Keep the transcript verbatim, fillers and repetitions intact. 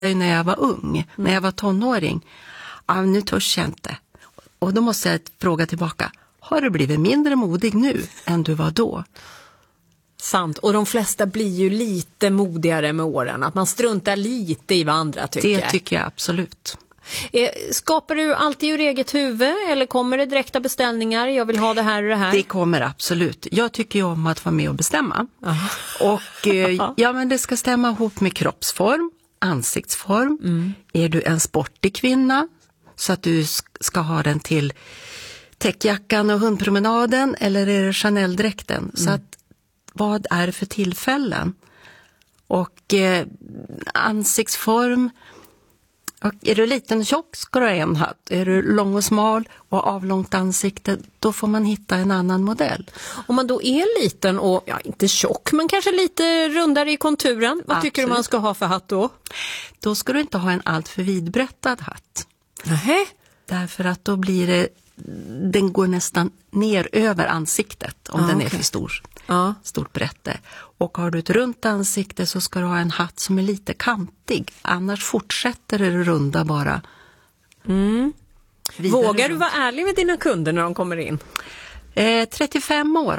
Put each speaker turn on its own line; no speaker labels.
när jag var ung, mm. när jag var tonåring. Ja, nu törs jag inte. Och då måste jag fråga tillbaka, har du blivit mindre modig nu än du var då?
Sant, och de flesta blir ju lite modigare med åren. Att man struntar lite i vad andra tycker.
Det tycker jag absolut.
Skapar du alltid ur eget huvud eller kommer det direkta beställningar? Jag vill ha det här och det här.
Det kommer absolut. Jag tycker ju om att vara med och bestämma. Aha. Och ja, men det ska stämma ihop med kroppsform, ansiktsform. Mm. Är du en sportig kvinna så att du ska ha den till täckjackan och hundpromenaden, eller är det Chanel-dräkten? Mm. Så att vad är det för tillfällen? Och eh, ansiktsform. Och är du liten och tjock ska du ha en hatt. Är du lång och smal och avlångt ansikte, då får man hitta en annan modell.
Om man då är liten och, ja, inte tjock, men kanske lite rundare i konturen, vad Absolut. Tycker du man ska ha för hatt då?
Då ska du inte ha en allt för vidbrättad hatt.
Nähä?
Därför att då blir det, den går nästan ner över ansiktet om ah, den är okay. för stor. Ja. Stort brätte. Och har du ett runt ansikte så ska du ha en hatt som är lite kantig. Annars fortsätter det runda bara.
Mm. Vågar du vara ärlig med dina kunder när de kommer in?
Eh, trettiofem år